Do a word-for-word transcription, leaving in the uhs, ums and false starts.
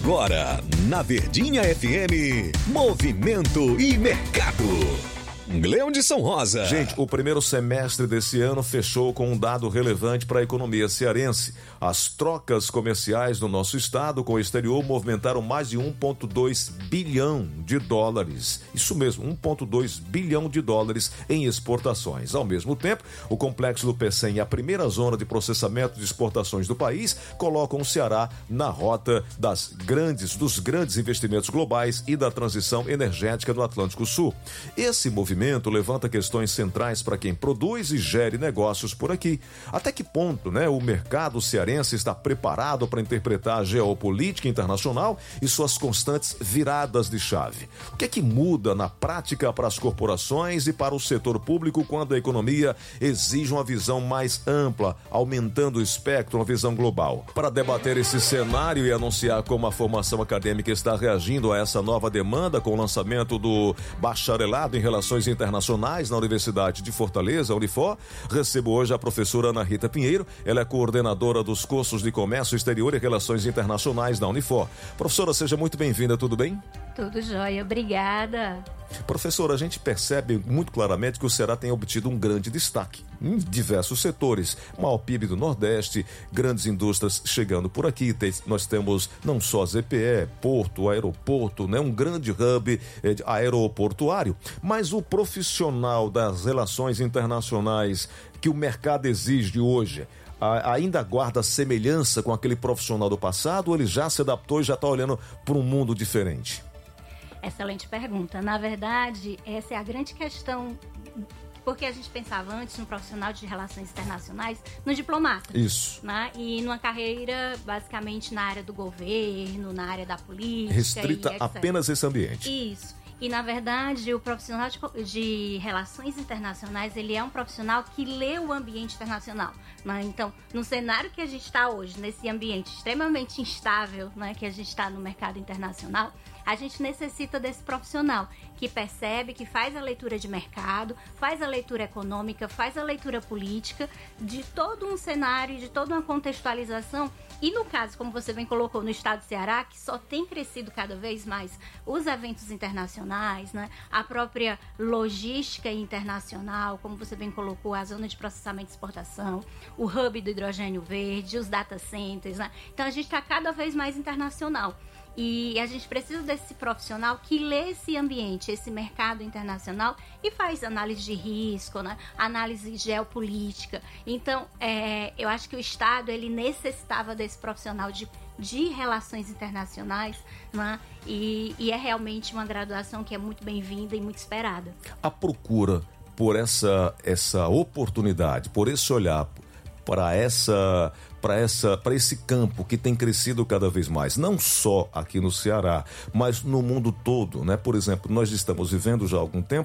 Agora, na Verdinha F M, Movimento e Mercado. Gleondson Rosa. Gente, o primeiro semestre desse ano fechou com um dado relevante para a economia cearense. As trocas comerciais no nosso estado com o exterior movimentaram mais de um vírgula dois bilhão de dólares. Isso mesmo, um vírgula dois bilhão de dólares em exportações. Ao mesmo tempo, o complexo do Pecém, a primeira zona de processamento de exportações do país, colocam o Ceará na rota das grandes, dos grandes investimentos globais e da transição energética no Atlântico Sul. Esse movimento levanta questões centrais para quem produz e gere negócios por aqui. Até que ponto, né, o mercado cearense está preparado para interpretar a geopolítica internacional e suas constantes viradas de chave? O que é que muda na prática para as corporações e para o setor público quando a economia exige uma visão mais ampla, aumentando o espectro, uma visão global? Para debater esse cenário e anunciar como a formação acadêmica está reagindo a essa nova demanda com o lançamento do bacharelado em Relações Internacionais na Universidade de Fortaleza, Unifor, recebo hoje a professora Ana Rita Pinheiro. Ela é coordenadora dos cursos de Comércio Exterior e Relações Internacionais da Unifor. Professora, seja muito bem-vinda, tudo bem? Tudo jóia, obrigada. Professora, a gente percebe muito claramente que o Ceará tem obtido um grande destaque em diversos setores. Maior P I B do Nordeste, grandes indústrias chegando por aqui. Tem, nós temos não só Z P E, porto, aeroporto, né? Um grande hub eh, aeroportuário. Mas o profissional das relações internacionais que o mercado exige hoje, ainda guarda semelhança com aquele profissional do passado, ou ele já se adaptou e já está olhando para um mundo diferente? Excelente pergunta. Na verdade, essa é a grande questão, porque a gente pensava antes no profissional de relações internacionais, no diplomata. Isso. Né? E numa carreira basicamente na área do governo, na área da política. Restrita apenas esse ambiente. Isso. E, na verdade, o profissional de, de relações internacionais, ele é um profissional que lê o ambiente internacional. Né? Então, no cenário que a gente está hoje, nesse ambiente extremamente instável, né, que a gente está no mercado internacional, a gente necessita desse profissional que percebe, que faz a leitura de mercado, faz a leitura econômica, faz a leitura política de todo um cenário, de toda uma contextualização. E no caso, como você bem colocou, no estado do Ceará, que só tem crescido cada vez mais os eventos internacionais, né? A própria logística internacional, como você bem colocou, a zona de processamento e exportação, o hub do hidrogênio verde, os data centers, né? Então a gente está cada vez mais internacional. E a gente precisa desse profissional que lê esse ambiente, esse mercado internacional e faz análise de risco, né? Análise geopolítica. Então, é, eu acho que o Estado ele necessitava desse profissional de, de relações internacionais, né? E, e é realmente uma graduação que é muito bem-vinda e muito esperada. A procura por essa, essa oportunidade, por esse olhar para essa, para essa, para esse campo que tem crescido cada vez mais, não só aqui no Ceará, mas no mundo todo, né? Por exemplo, nós estamos vivendo já há algum tempo